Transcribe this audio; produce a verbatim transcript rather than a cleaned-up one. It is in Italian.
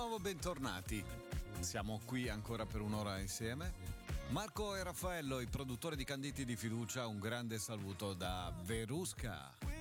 nuovo, bentornati. Siamo qui ancora per un'ora insieme. Marco e Raffaello, i produttori di Canditi di Fiducia, un grande saluto da Verusca.